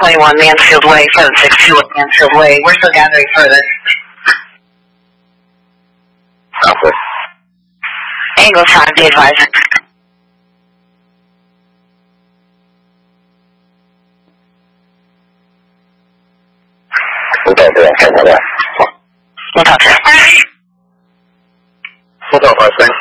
21 Mansfield Way, 762 Mansfield Way. We're still gathering further. Southwest. Angle time, be advised. We'll talk to you. We'll talk to you. We'll talk, I think.